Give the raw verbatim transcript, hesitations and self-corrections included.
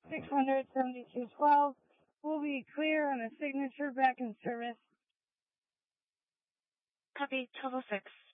six hundred seventy-two twelve. We'll be clear on a signature back in service. Copy, twelve oh six.